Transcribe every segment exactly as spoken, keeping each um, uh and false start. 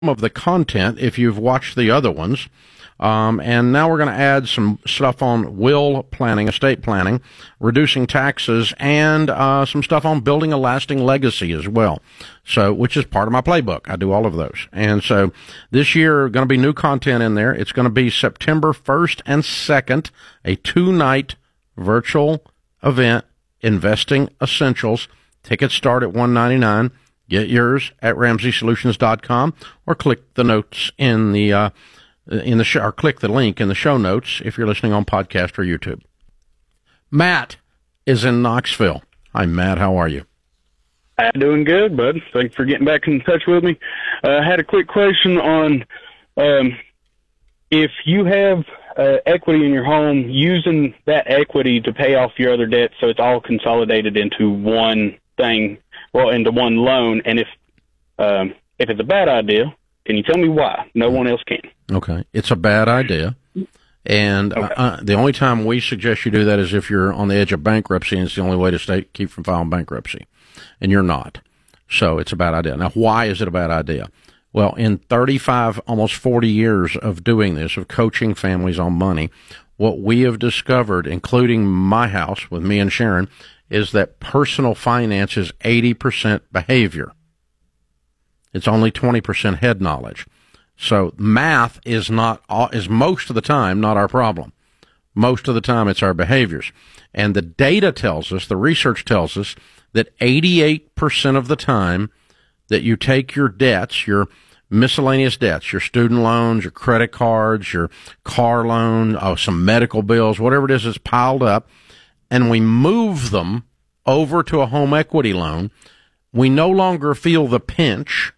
of the content if you've watched the other ones. Um, and now we're going to add some stuff on will planning, estate planning, reducing taxes, and uh, some stuff on building a lasting legacy as well. So, which is part of my playbook. I do all of those. And so this year, going to be new content in there. It's going to be September first and second, a two-night virtual event, Investing Essentials. Tickets start at one ninety-nine. Get yours at ramsey solutions dot com or click the notes in the uh, in the show, or click the link in the show notes if you're listening on podcast or YouTube. Matt is in Knoxville. Hi, Matt. How are you? I'm doing good, bud. Thanks for getting back in touch with me. Uh, I had a quick question on um, if you have uh, equity in your home, using that equity to pay off your other debts, so it's all consolidated into one thing, well, into one loan. And if um, if it's a bad idea, can you tell me why? No one else can. Okay. It's a bad idea. And okay. uh, the only time we suggest you do that is if you're on the edge of bankruptcy, and it's the only way to stay, keep from filing bankruptcy. And you're not. So it's a bad idea. Now, why is it a bad idea? Well, in thirty-five, almost forty years of doing this, of coaching families on money, what we have discovered, including my house with me and Sharon, is that personal finance is eighty percent behavior. It's only twenty percent head knowledge. So math is not, is most of the time not our problem. Most of the time it's our behaviors. And the data tells us, the research tells us, that eighty-eight percent of the time that you take your debts, your miscellaneous debts, your student loans, your credit cards, your car loan, oh, some medical bills, whatever it is that's piled up, and we move them over to a home equity loan, we no longer feel the pinch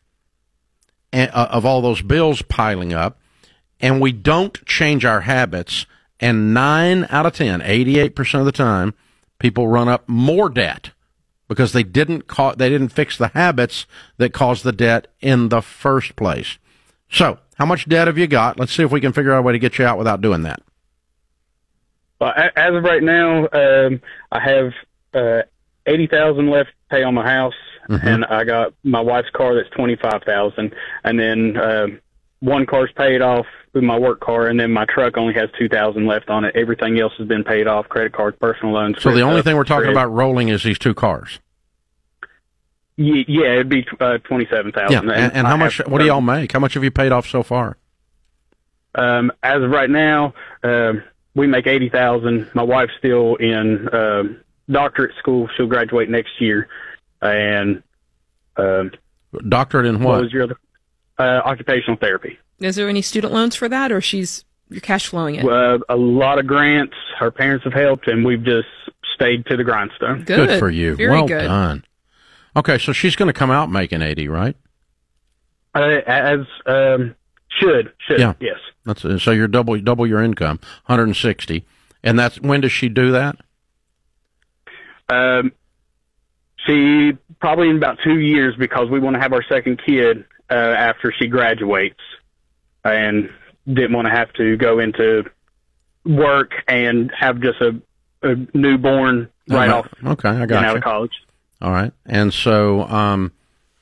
of all those bills piling up, and we don't change our habits, and nine out of ten, eighty-eight percent of the time, people run up more debt because they didn't ca- they didn't fix the habits that caused the debt in the first place. So, how much debt have you got? Let's see if we can figure out a way to get you out without doing that. Well, as of right now, um, I have uh, eighty thousand left to pay on my house. Mm-hmm. And I got my wife's car that's twenty-five thousand, and then uh, one car's paid off with my work car, and then my truck only has two thousand left on it. Everything else has been paid off: credit cards, personal loans. So the only stuff, thing we're talking credit. about rolling is these two cars. Yeah, yeah it'd be uh, twenty-seven thousand. Yeah, and, and how much? What do y'all make? How much have you paid off so far? Um, as of right now, uh, we make eighty thousand. My wife's still in uh, doctorate school; she'll graduate next year. And um, doctorate in what? What was your other? Uh, occupational therapy. Is there any student loans for that, or she's you're cash flowing it? Uh, a lot of grants. Her parents have helped, and we've just stayed to the grindstone. Good, good for you. Very well good. done. Okay, so she's going to come out making eighty, right? Uh, as um, should should yeah. yes. That's so you're double double your income, one hundred sixty, and that's when does she do that? Um. She probably in about two years because we want to have our second kid uh, after she graduates, and didn't want to have to go into work and have just a, a newborn right okay. off. Okay, I got you. Out of college. All right, and so um,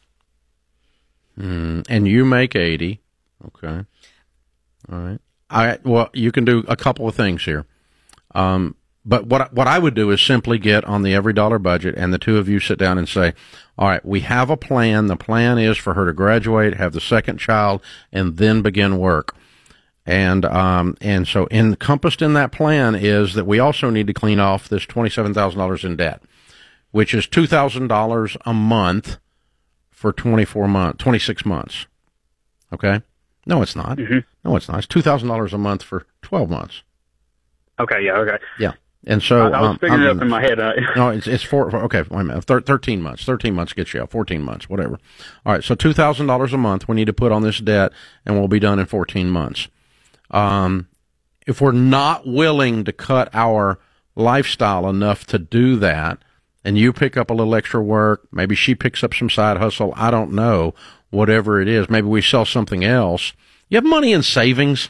and you make eighty. Okay, all right. I well, you can do a couple of things here. Um. But what what I would do is simply get on the Every Dollar Budget, and the two of you sit down and say, all right, we have a plan. The plan is for her to graduate, have the second child, and then begin work. And um and so encompassed in that plan is that we also need to clean off this twenty-seven thousand dollars in debt, which is two thousand dollars a month for twenty-four months, twenty-six months. Okay? No, it's not. Mm-hmm. No, it's not. It's two thousand dollars a month for twelve months. Okay, yeah, okay. Yeah. And so, I, I was um, figuring I mean, it up in my head. Uh, no, it's it's four. Okay, wait a minute. Thir- Thirteen months. Thirteen months gets you out. Fourteen months, whatever. All right. So two thousand dollars a month we need to put on this debt, and we'll be done in fourteen months. Um, if we're not willing to cut our lifestyle enough to do that, and you pick up a little extra work, maybe she picks up some side hustle. I don't know. Whatever it is, maybe we sell something else. You have money in savings.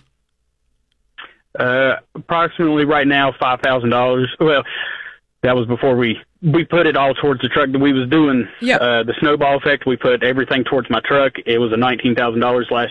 Uh, approximately right now, five thousand dollars. Well, that was before we we put it all towards the truck that we was doing. Yep. Uh, the snowball effect, we put everything towards my truck. It was a nineteen thousand dollars last